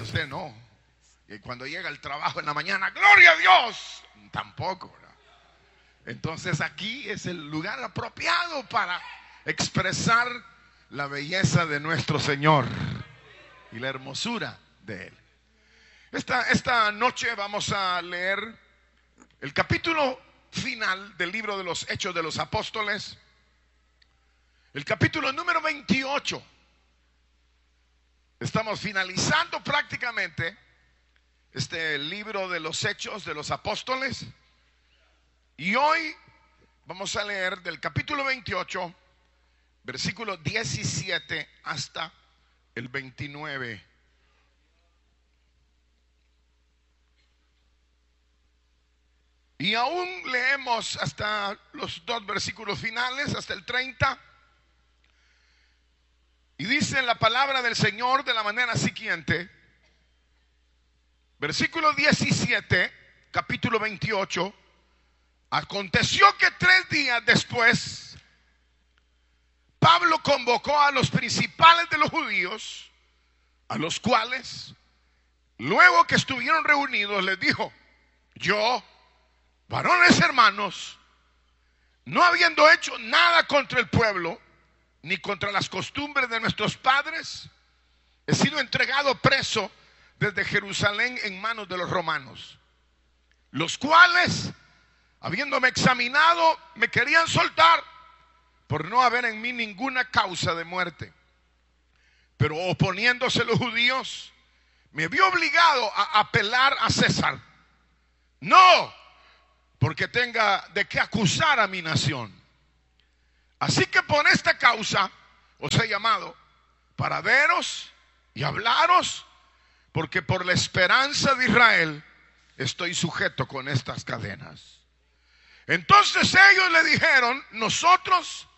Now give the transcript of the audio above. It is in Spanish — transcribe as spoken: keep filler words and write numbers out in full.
usted no. Y cuando llega el trabajo en la mañana, ¡gloria a Dios! Tampoco, ¿verdad? Entonces aquí es el lugar apropiado para expresar la belleza de nuestro Señor y la hermosura de Él. Esta, esta noche vamos a leer el capítulo final del libro de los Hechos de los Apóstoles, el capítulo número veintiocho. Estamos finalizando prácticamente este libro de los Hechos de los Apóstoles, y hoy vamos a leer del capítulo veintiocho, versículo diecisiete hasta el veintinueve. Y aún leemos hasta los dos versículos finales, hasta el treinta. Y dice la palabra del Señor de la manera siguiente. Versículo diecisiete, capítulo veintiocho. Aconteció que tres días después, Pablo convocó a los principales de los judíos, a los cuales, luego que estuvieron reunidos, les dijo: yo, varones hermanos, no habiendo hecho nada contra el pueblo, ni contra las costumbres de nuestros padres, he sido entregado preso desde Jerusalén en manos de los romanos, los cuales, habiéndome examinado, me querían soltar por no haber en mí ninguna causa de muerte. Pero oponiéndose los judíos, me vi obligado a apelar a César, no porque tenga de qué acusar a mi nación. Así que por esta causa os he llamado, para veros y hablaros, porque por la esperanza de Israel estoy sujeto con estas cadenas. Entonces ellos le dijeron: nosotros